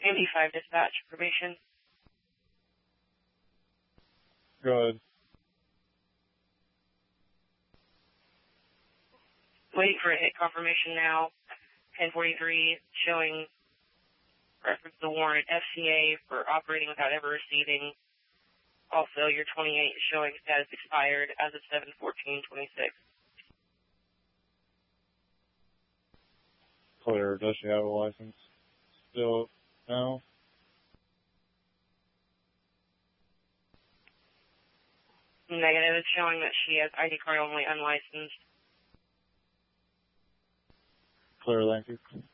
Andy 5 dispatch, probation. Go ahead. Waiting for a hit confirmation now. 1043 showing reference to the warrant FCA for operating without ever receiving. Also, your 28 is showing status expired as of 7/14/26. Clear. Does she have a license? Still no? Negative. It's showing that she has ID card only, unlicensed. Clear, thank you.